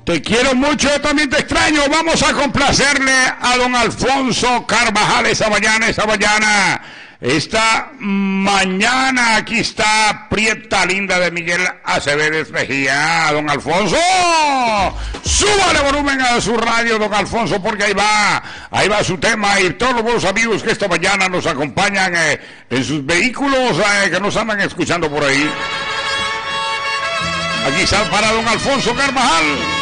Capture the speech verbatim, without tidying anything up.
Te quiero mucho, yo también te extraño. Vamos a complacerle a don Alfonso Carvajal esa mañana, esa mañana. Esta mañana aquí está Prieta Linda de Miguel Acevedo Mejía. Don Alfonso, súbale volumen a su radio, don Alfonso, porque ahí va, ahí va su tema y todos los buenos amigos que esta mañana nos acompañan eh, en sus vehículos, eh, que nos andan escuchando por ahí. Aquí está para don Alfonso Carvajal.